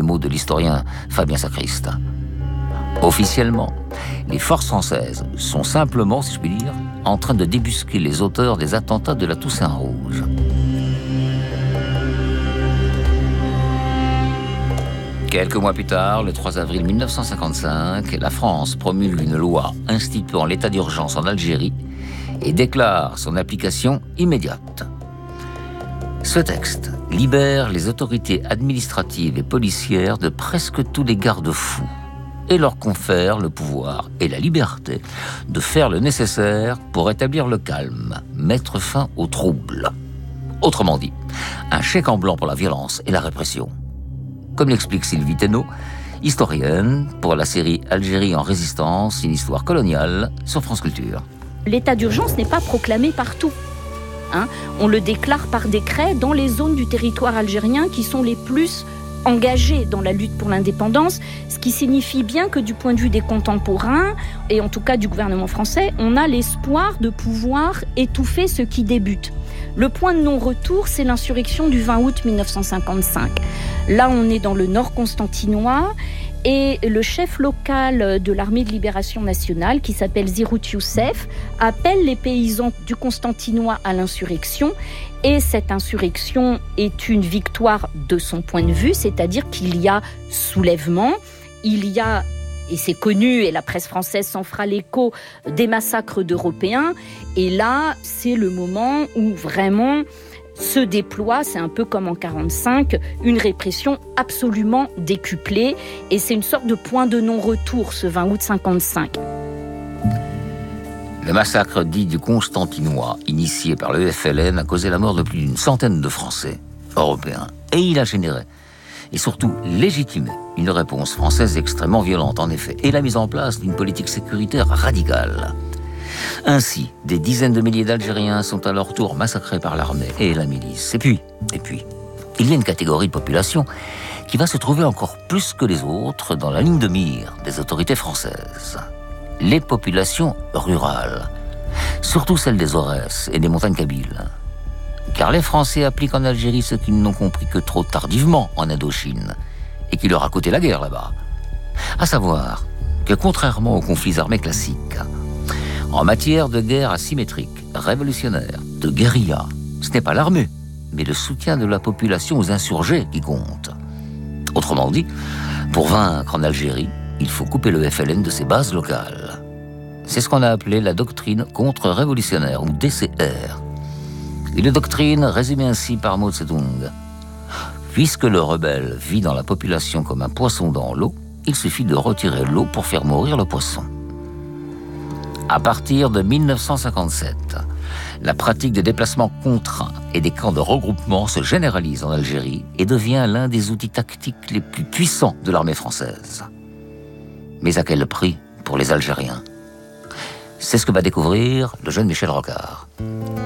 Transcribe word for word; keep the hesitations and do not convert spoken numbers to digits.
mots de l'historien Fabien Sacriste. Officiellement, les forces françaises sont simplement, si je puis dire, en train de débusquer les auteurs des attentats de la Toussaint Rouge. Quelques mois plus tard, le trois avril mille neuf cent cinquante-cinq, la France promulgue une loi instituant l'état d'urgence en Algérie et déclare son application immédiate. Ce texte libère les autorités administratives et policières de presque tous les garde-fous et leur confère le pouvoir et la liberté de faire le nécessaire pour établir le calme, mettre fin aux troubles. Autrement dit, un chèque en blanc pour la violence et la répression. Comme l'explique Sylvie Thénault, historienne pour la série Algérie en résistance, une histoire coloniale sur France Culture. L'état d'urgence n'est pas proclamé partout. Hein, on le déclare par décret dans les zones du territoire algérien qui sont les plus engagés dans la lutte pour l'indépendance, ce qui signifie bien que du point de vue des contemporains, et en tout cas du gouvernement français, on a l'espoir de pouvoir étouffer ce qui débute. Le point de non-retour, c'est l'insurrection du vingt août mille neuf cent cinquante-cinq. Là, on est dans le nord constantinois, et le chef local de l'armée de libération nationale, qui s'appelle Zirhout Youssef, appelle les paysans du Constantinois à l'insurrection. Et cette insurrection est une victoire de son point de vue, c'est-à-dire qu'il y a soulèvement, il y a, et c'est connu, et la presse française s'en fera l'écho, des massacres d'Européens. Et là, c'est le moment où vraiment se déploie, c'est un peu comme en quarante-cinq, une répression absolument décuplée. Et c'est une sorte de point de non-retour, ce vingt août cinquante-cinq. Le massacre dit du Constantinois, initié par le F L N, a causé la mort de plus d'une centaine de Français, européens. Et il a généré, et surtout légitimé, une réponse française extrêmement violente, en effet, et la mise en place d'une politique sécuritaire radicale. Ainsi, des dizaines de milliers d'Algériens sont à leur tour massacrés par l'armée et la milice. Et puis, et puis, il y a une catégorie de population qui va se trouver encore plus que les autres dans la ligne de mire des autorités françaises. Les populations rurales, surtout celles des Aurès et des montagnes kabyles. Car les Français appliquent en Algérie ce qu'ils n'ont compris que trop tardivement en Indochine, et qui leur a coûté la guerre là-bas. À savoir que contrairement aux conflits armés classiques, en matière de guerre asymétrique, révolutionnaire, de guérilla, ce n'est pas l'armée, mais le soutien de la population aux insurgés qui compte. Autrement dit, pour vaincre en Algérie, il faut couper le F L N de ses bases locales. C'est ce qu'on a appelé la doctrine contre-révolutionnaire, ou D C R. Une doctrine résumée ainsi par Mao Tse-tung. Puisque le rebelle vit dans la population comme un poisson dans l'eau, il suffit de retirer l'eau pour faire mourir le poisson. À partir de mille neuf cent cinquante-sept, la pratique des déplacements contraints et des camps de regroupement se généralise en Algérie et devient l'un des outils tactiques les plus puissants de l'armée française. Mais à quel prix pour les Algériens ? C'est ce que va découvrir le jeune Michel Rocard.